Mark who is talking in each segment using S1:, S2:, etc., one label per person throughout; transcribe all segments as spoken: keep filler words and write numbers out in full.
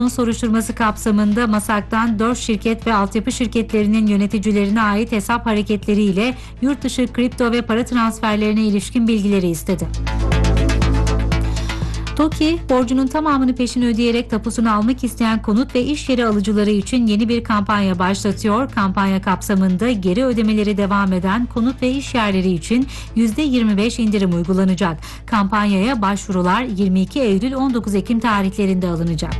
S1: Soruşturması kapsamında MASAK'tan dört şirket ve altyapı şirketlerinin yöneticilerine ait hesap hareketleriyle yurt dışı kripto ve para transferlerine ilişkin bilgileri istedi. TOKİ, borcunun tamamını peşin ödeyerek tapusunu almak isteyen konut ve iş yeri alıcıları için yeni bir kampanya başlatıyor. Kampanya kapsamında geri ödemeleri devam eden konut ve iş yerleri için yüzde yirmi beş indirim uygulanacak. Kampanyaya başvurular yirmi iki Eylül on dokuz Ekim tarihlerinde alınacak.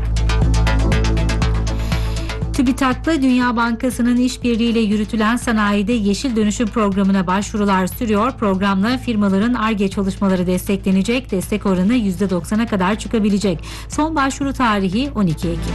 S1: TÜBİTAK'la Dünya Bankası'nın işbirliğiyle yürütülen sanayide yeşil dönüşüm programına başvurular sürüyor. Programla firmaların Ar-Ge çalışmaları desteklenecek. Destek oranı yüzde doksana kadar çıkabilecek. Son başvuru tarihi on iki Ekim.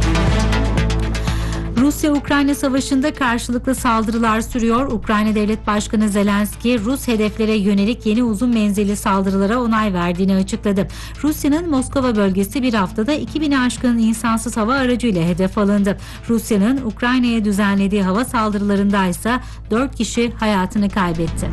S1: Rusya-Ukrayna savaşında karşılıklı saldırılar sürüyor. Ukrayna Devlet Başkanı Zelenski, Rus hedeflere yönelik yeni uzun menzilli saldırılara onay verdiğini açıkladı. Rusya'nın Moskova bölgesi bir haftada iki bini aşkın insansız hava aracıyla hedef alındı. Rusya'nın Ukrayna'ya düzenlediği hava saldırılarında ise dört kişi hayatını kaybetti.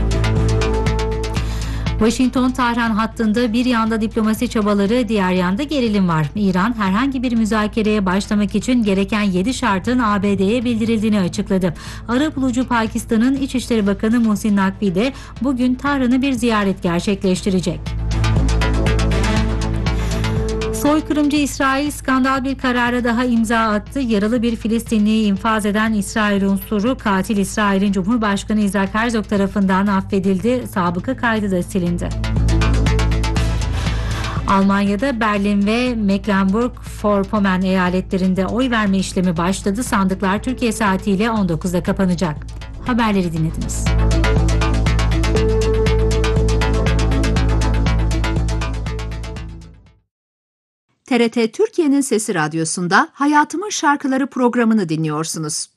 S1: Washington-Tahran hattında bir yanda diplomasi çabaları, diğer yanda gerilim var. İran herhangi bir müzakereye başlamak için gereken yedi şartın A B D'ye bildirildiğini açıkladı. Arabulucu Pakistan'ın İçişleri Bakanı Muhsin Nakvi de bugün Tahran'ı bir ziyaret gerçekleştirecek. Soykırımcı İsrail skandal bir karara daha imza attı. Yaralı bir Filistinliyi infaz eden İsrail unsuru katil İsrail'in Cumhurbaşkanı Isaac Herzog tarafından affedildi. Sabıka kaydı da silindi. Almanya'da Berlin ve Mecklenburg-Vorpommern eyaletlerinde oy verme işlemi başladı. Sandıklar Türkiye saatiyle on dokuzda kapanacak. Haberleri dinlediniz.
S2: T R T Türkiye'nin Sesi Radyosu'nda Hayatımın Şarkıları programını dinliyorsunuz.